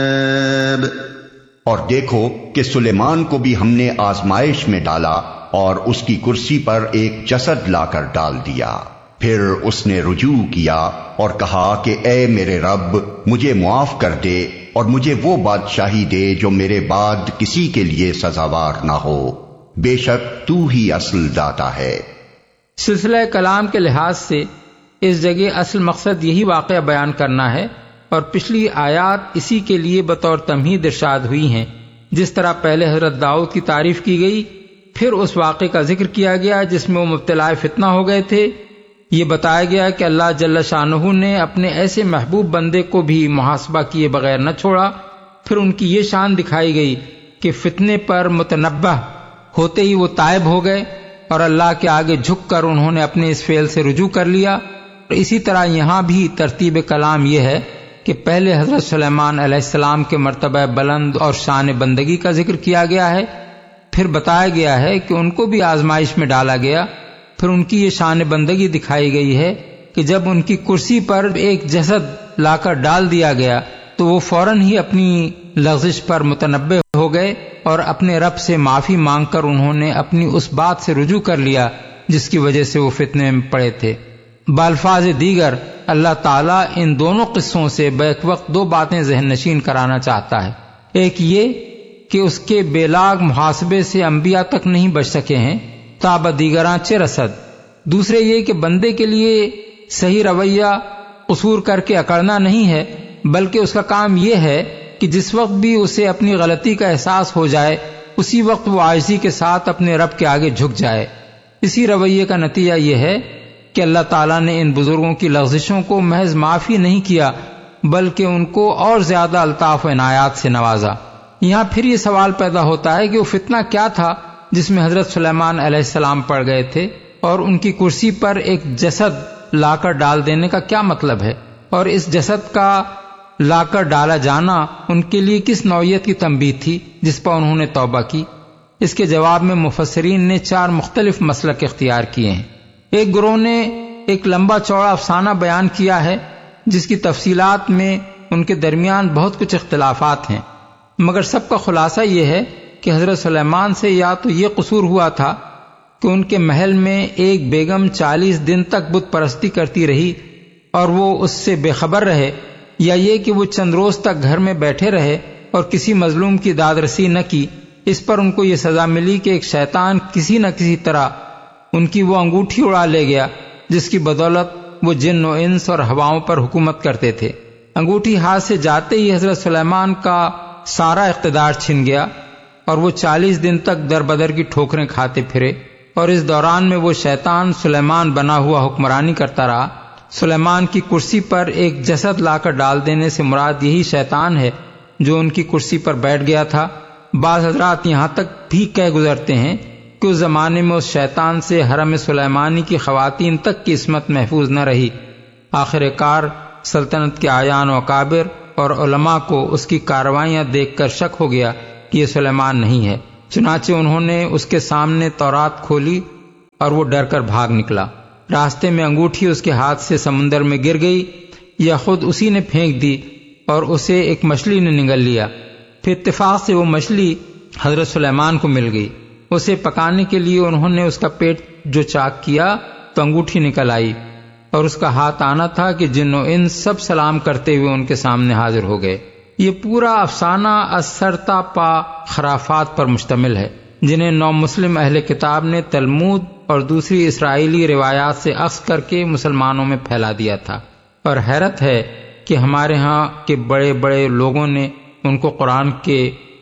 اور دیکھو کہ سلیمان کو بھی ہم نے آزمائش میں ڈالا اور اس کی کرسی پر ایک جسد لا کر ڈال دیا۔ پھر اس نے رجوع کیا اور کہا کہ اے میرے رب، مجھے معاف کر دے اور مجھے وہ بادشاہی دے جو میرے بعد کسی کے لیے سزاوار نہ ہو، بے شک تو ہی اصل داتا ہے۔ سلسلہ کلام کے لحاظ سے اس جگہ اصل مقصد یہی واقعہ بیان کرنا ہے، اور پچھلی آیات اسی کے لیے بطور تمہید ارشاد ہوئی ہیں۔ جس طرح پہلے حضرت داؤد کی تعریف کی گئی، پھر اس واقعے کا ذکر کیا گیا جس میں وہ مبتلا فتنہ ہو گئے تھے۔ یہ بتایا گیا کہ اللہ جل شانہ نے اپنے ایسے محبوب بندے کو بھی محاسبہ کیے بغیر نہ چھوڑا۔ پھر ان کی یہ شان دکھائی گئی کہ فتنے پر متنبہ ہوتے ہی وہ تائب ہو گئے اور اللہ کے آگے جھک کر انہوں نے اپنے اس فعل سے رجوع کر لیا۔ اور اسی طرح یہاں بھی ترتیب کلام یہ ہے کہ پہلے حضرت سلیمان علیہ السلام کے مرتبہ بلند اور شان بندگی کا ذکر کیا گیا ہے، پھر بتایا گیا ہے کہ ان کو بھی آزمائش میں ڈالا گیا۔ پھر ان کی یہ شان بندگی دکھائی گئی ہے کہ جب ان کی کرسی پر ایک جسد لا کر ڈال دیا گیا تو وہ فوراً ہی اپنی لغزش پر متنبہ ہو گئے اور اپنے رب سے معافی مانگ کر انہوں نے اپنی اس بات سے رجوع کر لیا جس کی وجہ سے وہ فتنے میں پڑے تھے۔ بالفاظ دیگر اللہ تعالیٰ ان دونوں قصوں سے بیک وقت دو باتیں ذہن نشین کرانا چاہتا ہے۔ ایک یہ کہ اس کے بے لاگ محاسبے سے انبیاء تک نہیں بچ سکے ہیں تا بدیگراں چہ رسد۔ دوسرے یہ کہ بندے کے لیے صحیح رویہ قصور کر کے اکڑنا نہیں ہے، بلکہ اس کا کام یہ ہے کہ جس وقت بھی اسے اپنی غلطی کا احساس ہو جائے اسی وقت وہ عاجزی کے ساتھ اپنے رب کے آگے جھک جائے۔ اسی رویے کا نتیجہ یہ ہے کہ اللہ تعالیٰ نے ان بزرگوں کی لغزشوں کو محض معاف ہی نہیں کیا بلکہ ان کو اور زیادہ الطاف و عنایات سے نوازا۔ یہاں پھر یہ سوال پیدا ہوتا ہے کہ وہ فتنہ کیا تھا جس میں حضرت سلیمان علیہ السلام پڑ گئے تھے، اور ان کی کرسی پر ایک جسد لا کر ڈال دینے کا کیا مطلب ہے، اور اس جسد کا لا کر ڈالا جانا ان کے لیے کس نوعیت کی تنبیہ تھی جس پر انہوں نے توبہ کی؟ اس کے جواب میں مفسرین نے 4 مختلف مسلک اختیار کیے ہیں۔ ایک گروہ نے ایک لمبا چوڑا افسانہ بیان کیا ہے جس کی تفصیلات میں ان کے درمیان بہت کچھ اختلافات ہیں، مگر سب کا خلاصہ یہ ہے کہ حضرت سلیمان سے یا تو یہ قصور ہوا تھا کہ ان کے محل میں ایک بیگم 40 دن تک بت پرستی کرتی رہی اور وہ اس سے بے خبر رہے، یا یہ کہ وہ چند روز تک گھر میں بیٹھے رہے اور کسی مظلوم کی داد رسی نہ کی۔ اس پر ان کو یہ سزا ملی کہ ایک شیطان کسی نہ کسی طرح ان کی وہ انگوٹھی اڑا لے گیا جس کی بدولت وہ جن و انس اور ہواؤں پر حکومت کرتے تھے۔ انگوٹھی ہاتھ سے جاتے ہی حضرت سلیمان کا سارا اقتدار چھن گیا اور وہ 40 دن تک در بدر کی ٹھوکریں کھاتے پھرے، اور اس دوران میں وہ شیطان سلیمان بنا ہوا حکمرانی کرتا رہا۔ سلیمان کی کرسی پر ایک جسد لا کر ڈال دینے سے مراد یہی شیطان ہے جو ان کی کرسی پر بیٹھ گیا تھا۔ بعض حضرات یہاں تک بھی کہہ گزرتے ہیں کہ اس زمانے میں اس شیطان سے حرم سلیمانی کی خواتین تک کی عصمت محفوظ نہ رہی۔ آخر کار سلطنت کے اعیان و اکابر اور علماء کو اس کی کارروائیاں دیکھ کر شک ہو گیا کہ یہ سلیمان نہیں ہے، چنانچہ انہوں نے اس کے سامنے تورات کھولی اور وہ ڈر کر بھاگ نکلا۔ راستے میں انگوٹھی اس کے ہاتھ سے سمندر میں گر گئی یا خود اسی نے پھینک دی اور اسے ایک مچھلی نے نگل لیا۔ پھر اتفاق سے وہ مچھلی حضرت سلیمان کو مل گئی۔ اسے پکانے کے لیے انہوں نے اس کا پیٹ جو چاک کیا تو انگوٹھی نکل آئی، اور اس کا ہاتھ آنا تھا کہ جن و انس سب سلام کرتے ہوئے ان کے سامنے حاضر ہو گئے۔ یہ پورا افسانہ از سر تا پا خرافات پر مشتمل ہے جنہیں نو مسلم اہل کتاب نے تلمود اور دوسری اسرائیلی روایات سے اخذ کر کے مسلمانوں میں پھیلا دیا تھا، اور حیرت ہے کہ ہمارے ہاں کے بڑے بڑے لوگوں نے ان کو قرآن کے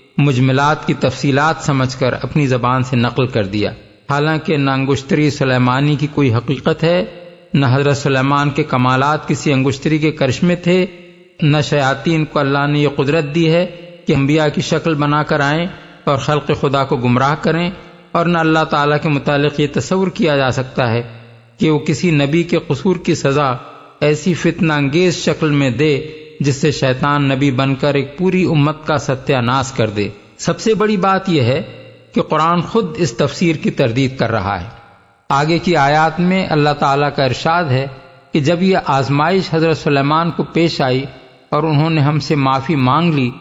مجملات کی تفصیلات سمجھ کر اپنی زبان سے نقل کر دیا، حالانکہ نہ انگشتری سلیمانی کی کوئی حقیقت ہے، نہ حضرت سلیمان کے کمالات کسی انگشتری کے کرشمے تھے، نہ شیاطین کو اللہ نے یہ قدرت دی ہے کہ انبیاء کی شکل بنا کر آئیں اور خلق خدا کو گمراہ کریں، اور نہ اللہ تعالیٰ کے متعلق یہ تصور کیا جا سکتا ہے کہ وہ کسی نبی کے قصور کی سزا ایسی فتنہ انگیز شکل میں دے جس سے شیطان نبی بن کر ایک پوری امت کا ستیہ ناش کر دے۔ سب سے بڑی بات یہ ہے کہ قرآن خود اس تفسیر کی تردید کر رہا ہے۔ آگے کی آیات میں اللہ تعالیٰ کا ارشاد ہے کہ جب یہ آزمائش حضرت سلیمان کو پیش آئی اور انہوں نے ہم سے معافی مانگ لی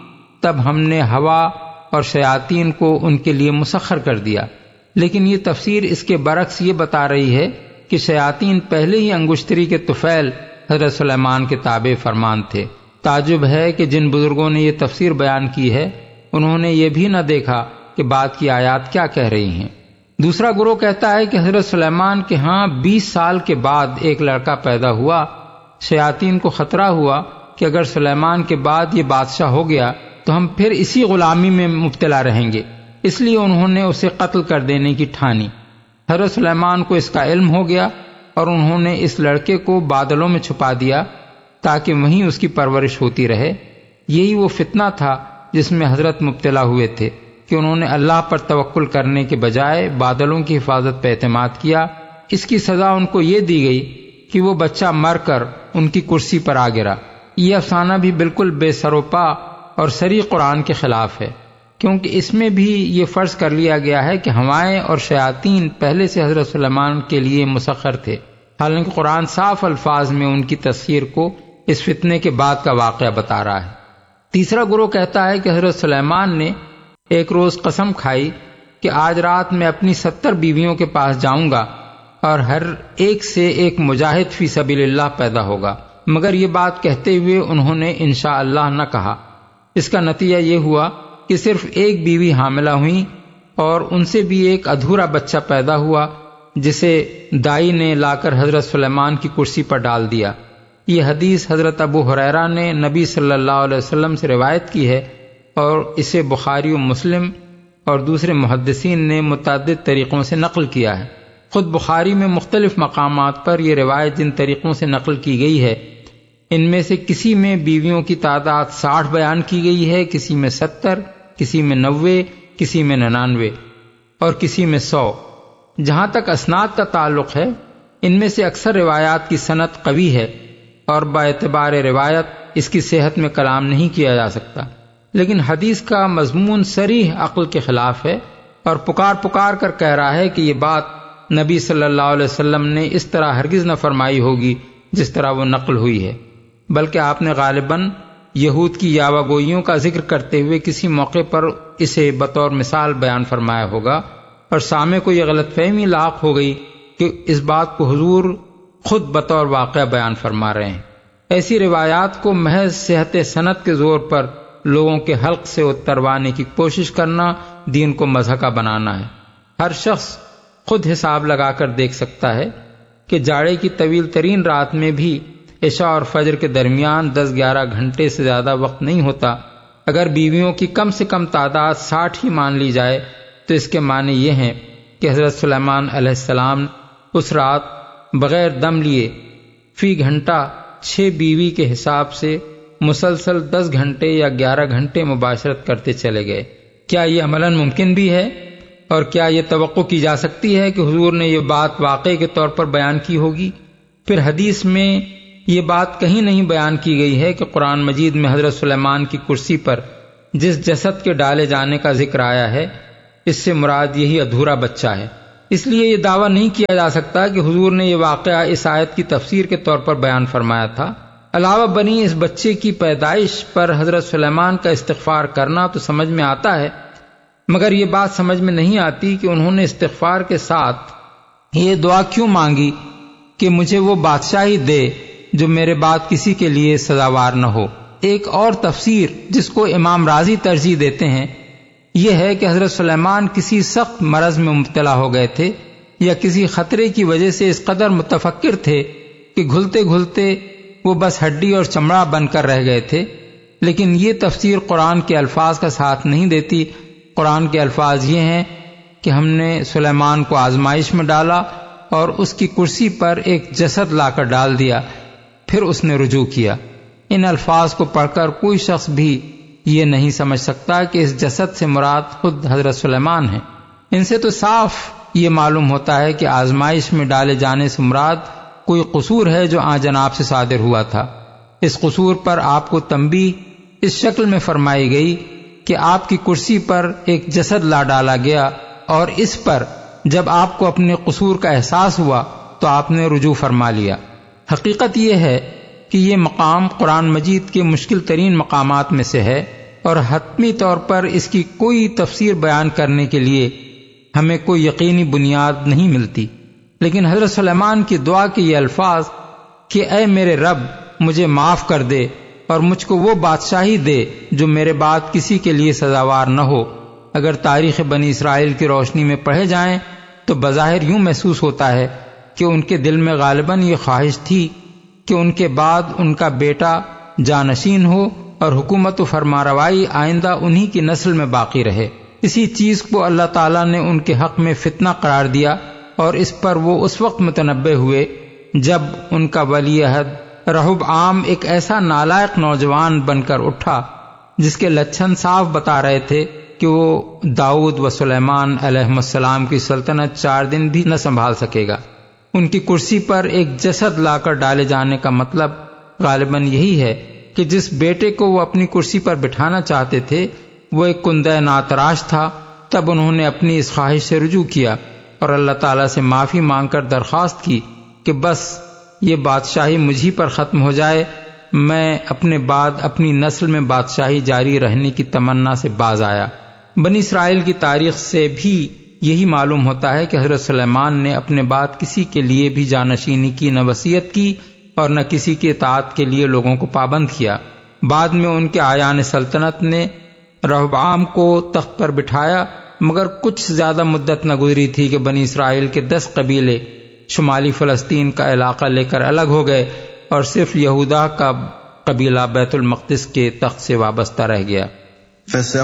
تب ہم نے ہوا اور شیاطین کو ان کے لیے مسخر کر دیا۔ لیکن یہ تفسیر اس کے برعکس یہ بتا رہی ہے کہ شیاطین پہلے ہی انگشتری کے طفیل حضرت سلیمان کے تابع فرمان تھے۔ تعجب ہے کہ جن بزرگوں نے یہ تفسیر بیان کی ہے انہوں نے یہ بھی نہ دیکھا کہ بعد کی آیات کیا کہہ رہی ہیں۔ دوسرا گروہ کہتا ہے کہ حضرت سلیمان کے ہاں 20 سال کے بعد ایک لڑکا پیدا ہوا۔ شیاطین کو خطرہ ہوا کہ اگر سلیمان کے بعد یہ بادشاہ ہو گیا تو ہم پھر اسی غلامی میں مبتلا رہیں گے، اس لیے انہوں نے اسے قتل کر دینے کی ٹھانی۔ حضرت سلیمان کو اس کا علم ہو گیا اور انہوں نے اس لڑکے کو بادلوں میں چھپا دیا تاکہ وہیں اس کی پرورش ہوتی رہے۔ یہی وہ فتنہ تھا جس میں حضرت مبتلا ہوئے تھے کہ انہوں نے اللہ پر توکل کرنے کے بجائے بادلوں کی حفاظت پہ اعتماد کیا۔ اس کی سزا ان کو یہ دی گئی کہ وہ بچہ مر کر ان کی کرسی پر آ گرا۔ یہ افسانہ بھی بالکل بے سر و پا اور صریح قرآن کے خلاف ہے، کیونکہ اس میں بھی یہ فرض کر لیا گیا ہے کہ ہوائیں اور شیاطین پہلے سے حضرت سلیمان کے لیے مسخر تھے، حالانکہ قرآن صاف الفاظ میں ان کی تسخیر کو اس فتنے کے بعد کا واقعہ بتا رہا ہے۔ تیسرا گروہ کہتا ہے کہ حضرت سلیمان نے ایک روز قسم کھائی کہ آج رات میں اپنی 70 بیویوں کے پاس جاؤں گا اور ہر ایک سے ایک مجاہد فی سبیل اللہ پیدا ہوگا، مگر یہ بات کہتے ہوئے انہوں نے انشاءاللہ نہ کہا۔ اس کا نتیجہ یہ ہوا کہ صرف ایک بیوی حاملہ ہوئی اور ان سے بھی ایک ادھورا بچہ پیدا ہوا جسے دائی نے لا کر حضرت سلیمان کی کرسی پر ڈال دیا۔ یہ حدیث حضرت ابو ہریرہ نے نبی صلی اللہ علیہ وسلم سے روایت کی ہے اور اسے بخاری و مسلم اور دوسرے محدثین نے متعدد طریقوں سے نقل کیا ہے۔ خود بخاری میں مختلف مقامات پر یہ روایت جن طریقوں سے نقل کی گئی ہے ان میں سے کسی میں بیویوں کی تعداد 60 بیان کی گئی ہے، کسی میں 70، کسی میں 90، کسی میں 99 اور کسی میں 100۔ جہاں تک اسناد کا تعلق ہے ان میں سے اکثر روایات کی سند قوی ہے اور باعتبار روایت اس کی صحت میں کلام نہیں کیا جا سکتا، لیکن حدیث کا مضمون صریح عقل کے خلاف ہے اور پکار کر کہہ رہا ہے کہ یہ بات نبی صلی اللہ علیہ وسلم نے اس طرح ہرگز نہ فرمائی ہوگی جس طرح وہ نقل ہوئی ہے، بلکہ آپ نے غالباً یہود کی یاوہ گوئیوں کا ذکر کرتے ہوئے کسی موقع پر اسے بطور مثال بیان فرمایا ہوگا اور سامع کو یہ غلط فہمی لاحق ہو گئی کہ اس بات کو حضور خود بطور واقعہ بیان فرما رہے ہیں۔ ایسی روایات کو محض صحت سند کے زور پر لوگوں کے حلق سے اتروانے کی کوشش کرنا دین کو مضحکہ بنانا ہے۔ ہر شخص خود حساب لگا کر دیکھ سکتا ہے کہ جاڑے کی طویل ترین رات میں بھی عشاء اور فجر کے درمیان 10-11 گھنٹے سے زیادہ وقت نہیں ہوتا۔ اگر بیویوں کی کم سے کم تعداد 60 ہی مان لی جائے تو اس کے معنی یہ ہیں کہ حضرت سلیمان علیہ السلام اس رات بغیر دم لیے فی گھنٹہ 6 بیوی کے حساب سے مسلسل 10 گھنٹے یا 11 گھنٹے مباشرت کرتے چلے گئے۔ کیا یہ عملاً ممکن بھی ہے؟ اور کیا یہ توقع کی جا سکتی ہے کہ حضور نے یہ بات واقعے کے طور پر بیان کی ہوگی؟ پھر حدیث میں یہ بات کہیں نہیں بیان کی گئی ہے کہ قرآن مجید میں حضرت سلیمان کی کرسی پر جس جسد کے ڈالے جانے کا ذکر آیا ہے اس سے مراد یہی ادھورا بچہ ہے۔ اس لیے یہ دعویٰ نہیں کیا جا سکتا کہ حضور نے یہ واقعہ اس آیت کی تفسیر کے طور پر بیان فرمایا تھا۔ علاوہ بنی اس بچے کی پیدائش پر حضرت سلیمان کا استغفار کرنا تو سمجھ میں آتا ہے، مگر یہ بات سمجھ میں نہیں آتی کہ انہوں نے استغفار کے ساتھ یہ دعا کیوں مانگی کہ مجھے وہ بادشاہی دے جو میرے بعد کسی کے لیے سزاوار نہ ہو۔ ایک اور تفسیر جس کو امام رازی ترجیح دیتے ہیں یہ ہے کہ حضرت سلیمان کسی سخت مرض میں مبتلا ہو گئے تھے یا کسی خطرے کی وجہ سے اس قدر متفکر تھے کہ گھلتے گھلتے وہ بس ہڈی اور چمڑا بن کر رہ گئے تھے۔ لیکن یہ تفسیر قرآن کے الفاظ کا ساتھ نہیں دیتی۔ قرآن کے الفاظ یہ ہیں کہ ہم نے سلیمان کو آزمائش میں ڈالا اور اس کی کرسی پر ایک جسد لا کر ڈال دیا، پھر اس نے رجوع کیا۔ ان الفاظ کو پڑھ کر کوئی شخص بھی یہ نہیں سمجھ سکتا کہ اس جسد سے مراد خود حضرت سلیمان ہے۔ ان سے تو صاف یہ معلوم ہوتا ہے کہ آزمائش میں ڈالے جانے سے مراد کوئی قصور ہے جو آن جناب سے صادر ہوا تھا۔ اس قصور پر آپ کو تنبیہ اس شکل میں فرمائی گئی کہ آپ کی کرسی پر ایک جسد لا ڈالا گیا اور اس پر جب آپ کو اپنے قصور کا احساس ہوا تو آپ نے رجوع فرما لیا۔ حقیقت یہ ہے کہ یہ مقام قرآن مجید کے مشکل ترین مقامات میں سے ہے اور حتمی طور پر اس کی کوئی تفسیر بیان کرنے کے لیے ہمیں کوئی یقینی بنیاد نہیں ملتی، لیکن حضرت سلیمان کی دعا کے یہ الفاظ کہ اے میرے رب مجھے معاف کر دے اور مجھ کو وہ بادشاہی دے جو میرے بعد کسی کے لیے سزاوار نہ ہو، اگر تاریخ بنی اسرائیل کی روشنی میں پڑھے جائیں تو بظاہر یوں محسوس ہوتا ہے کہ ان کے دل میں غالباً یہ خواہش تھی کہ ان کے بعد ان کا بیٹا جانشین ہو اور حکومت و فرمانروائی آئندہ انہی کی نسل میں باقی رہے۔ اسی چیز کو اللہ تعالیٰ نے ان کے حق میں فتنہ قرار دیا اور اس پر وہ اس وقت متنبہ ہوئے جب ان کا ولی عہد رہبعام ایک ایسا نالائق نوجوان بن کر اٹھا جس کے لچھن صاف بتا رہے تھے کہ وہ داؤد و سلیمان علیہ السلام کی سلطنت 4 دن بھی نہ سنبھال سکے گا۔ ان کی کرسی پر ایک جسد لا کر ڈالے جانے کا مطلب غالباً یہی ہے کہ جس بیٹے کو وہ اپنی کرسی پر بٹھانا چاہتے تھے وہ ایک کندہ ناتراش تھا۔ تب انہوں نے اپنی اس خواہش سے رجوع کیا اور اللہ تعالیٰ سے معافی مانگ کر درخواست کی کہ بس یہ بادشاہی مجھی پر ختم ہو جائے، میں اپنے بعد اپنی نسل میں بادشاہی جاری رہنے کی تمنا سے باز آیا۔ بنی اسرائیل کی تاریخ سے بھی یہی معلوم ہوتا ہے کہ حضرت سلیمان نے اپنے بعد کسی کے لیے بھی جانشینی کی نہ وصیت کی اور نہ کسی کی اطاعت کے لیے لوگوں کو پابند کیا۔ بعد میں ان کے آیان سلطنت نے رہبعام کو تخت پر بٹھایا، مگر کچھ زیادہ مدت نہ گزری تھی کہ بنی اسرائیل کے 10 قبیلے شمالی فلسطین کا علاقہ لے کر الگ ہو گئے اور صرف یہودا کا قبیلہ بیت المقدس کے تخت سے وابستہ رہ گیا۔ فسخر